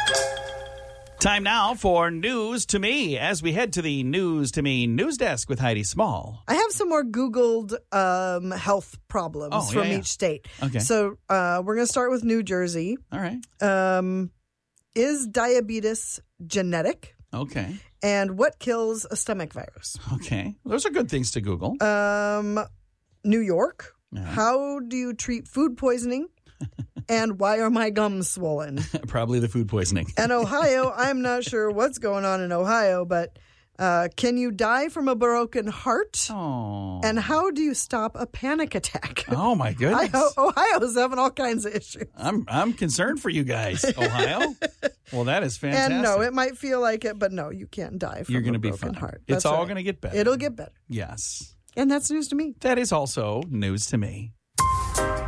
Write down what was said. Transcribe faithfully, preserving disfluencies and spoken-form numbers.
Time now for News to Me as we head to the News to Me news desk with Heidi Small. I have some more Googled um, health problems Oh, from yeah, yeah. each state. Okay. So uh, we're going to start with New Jersey. All right. Um, is diabetes genetic? Okay. And what kills a stomach virus? Okay. Those are good things to Google. Um, New York. Yeah. How do you treat food poisoning? And why are my gums swollen? Probably the food poisoning. And Ohio, I'm not sure what's going on in Ohio, but uh, can you die from a broken heart? Oh. And how do you stop a panic attack? Oh, my goodness. I, Ohio's having all kinds of issues. I'm I'm concerned for you guys, Ohio. Well, that is fantastic. And no, it might feel like it, but no, you can't die from You're a gonna be broken fine. heart. It's That's all right. going to get better. It'll get better. Yes. And that's news to me. That is also news to me.